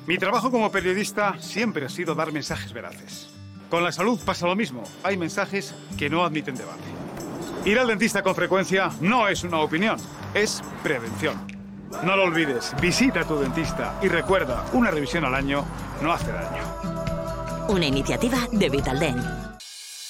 Mi trabajo como periodista siempre ha sido dar mensajes veraces. Con la salud pasa lo mismo. Hay mensajes que no admiten debate. Ir al dentista con frecuencia no es una opinión, es prevención. No lo olvides, visita a tu dentista y recuerda, una revisión al año no hace daño. Una iniciativa de Vitaldent.